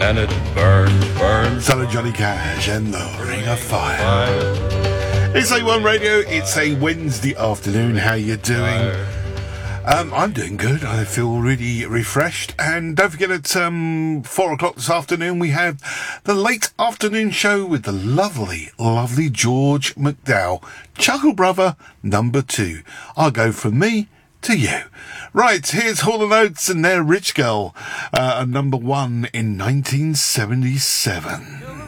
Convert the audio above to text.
and it burns. Son of Johnny Cash and the Ring of Fire. It's A1 Radio. It's a Wednesday afternoon. How you doing? I'm doing good. I feel really refreshed. And don't forget at 4 o'clock this afternoon we have the late afternoon show with the lovely, lovely George McDowell. Chuckle Brother number 2. I'll go from me to you. Right, here's Hall & Oates and their Rich Girl, number 1 in 1977.